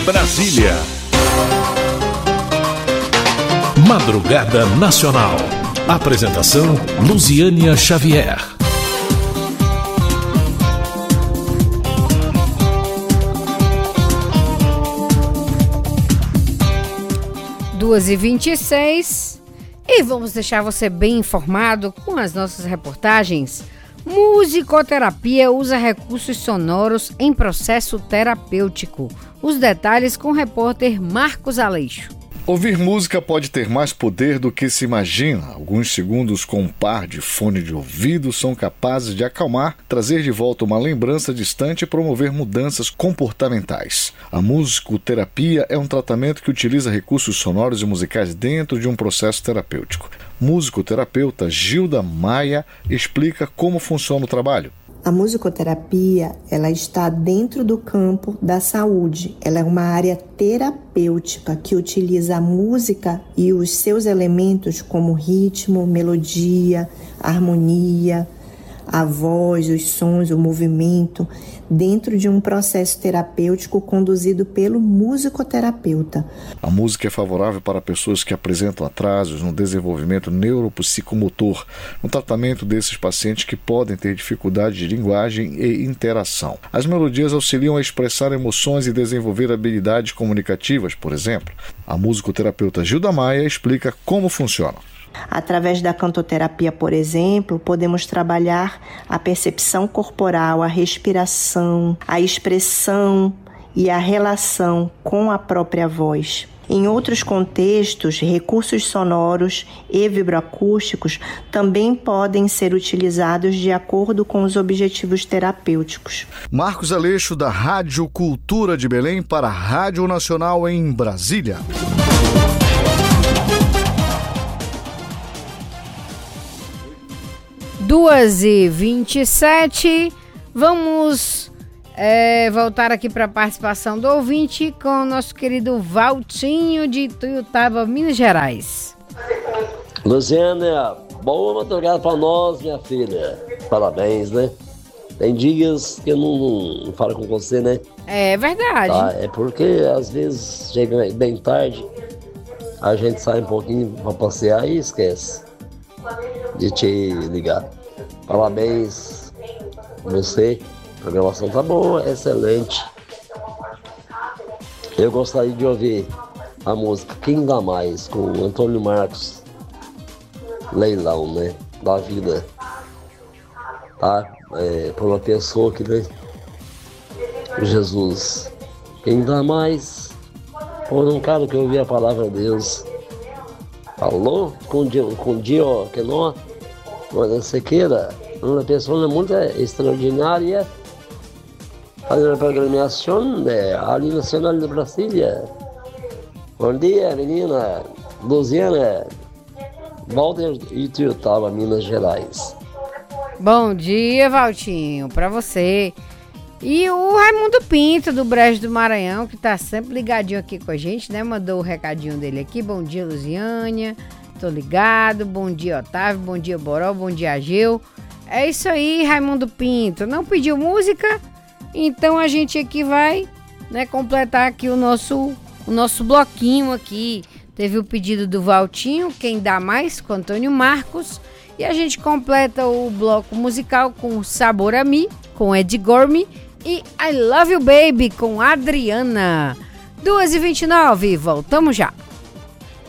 Brasília. Madrugada Nacional. Apresentação Luziânia Xavier. Duas e 26 e vamos deixar você bem informado com as nossas reportagens. Musicoterapia usa recursos sonoros em processo terapêutico. Os detalhes com o repórter Marcos Aleixo. Ouvir música pode ter mais poder do que se imagina. Alguns segundos com um par de fone de ouvido são capazes de acalmar, trazer de volta uma lembrança distante e promover mudanças comportamentais. A musicoterapia é um tratamento que utiliza recursos sonoros e musicais dentro de um processo terapêutico. Musicoterapeuta Gilda Maia explica como funciona o trabalho. A musicoterapia, ela está dentro do campo da saúde. Ela é uma área terapêutica que utiliza a música e os seus elementos como ritmo, melodia, harmonia, a voz, os sons, o movimento, dentro de um processo terapêutico conduzido pelo musicoterapeuta. A música é favorável para pessoas que apresentam atrasos no desenvolvimento neuropsicomotor, no tratamento desses pacientes que podem ter dificuldade de linguagem e interação. As melodias auxiliam a expressar emoções e desenvolver habilidades comunicativas, por exemplo. A musicoterapeuta Gilda Maia explica como funciona. Através da cantoterapia, por exemplo, podemos trabalhar a percepção corporal, a respiração, a expressão e a relação com a própria voz. Em outros contextos, recursos sonoros e vibroacústicos também podem ser utilizados de acordo com os objetivos terapêuticos. Marcos Aleixo, da Rádio Cultura de Belém, para a Rádio Nacional em Brasília. 2h27, vamos voltar aqui para a participação do ouvinte com o nosso querido Valtinho de Ituiutaba, Minas Gerais. Luziana, boa madrugada para nós, minha filha. Parabéns, né? Tem dias que eu não falo com você, né? É verdade. Tá, é porque às vezes chega bem tarde, a gente sai um pouquinho para passear e esquece de te ligar. Parabéns você, a programação tá boa, excelente. Eu gostaria de ouvir a música Quem Dá Mais, com o Antônio Marcos, Leilão, né, da vida, tá? Por uma pessoa que, né, Jesus, quem dá mais, por um cara que ouviu a palavra de Deus, falou com Dio, que não, quando você queira, uma pessoa muito extraordinária, fazendo a programação ali Nacional de Brasília. Bom dia, menina Luziana, Walter e Ituiutaba, Minas Gerais. Bom dia, Valtinho, para você. E o Raimundo Pinto, do Brejo do Maranhão, que tá sempre ligadinho aqui com a gente, né? Mandou o recadinho dele aqui. Bom dia, Luziânia. Tô ligado. Bom dia, Otávio. Bom dia, Boró. Bom dia, Ageu. É isso aí, Raimundo Pinto. Não pediu música? Então a gente aqui vai, né, completar aqui o nosso bloquinho aqui. Teve o pedido do Valtinho, Quem Dá Mais, com Antônio Marcos. E a gente completa o bloco musical com Sabor a Mi, com Ed Gorme. E I Love You Baby, com Adriana. 2h29, voltamos já.